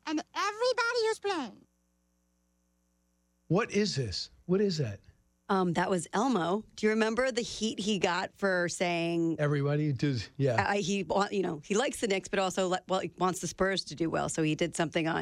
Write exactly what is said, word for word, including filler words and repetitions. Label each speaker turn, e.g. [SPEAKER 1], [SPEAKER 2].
[SPEAKER 1] and everybody who's playing.
[SPEAKER 2] What is this? What is that?
[SPEAKER 3] Um, that was Elmo. Do you remember the heat he got for saying
[SPEAKER 2] Everybody does, yeah.
[SPEAKER 3] uh, he, wa- you know, he likes the Knicks, but also, le- well, he wants the Spurs to do well. So he did something on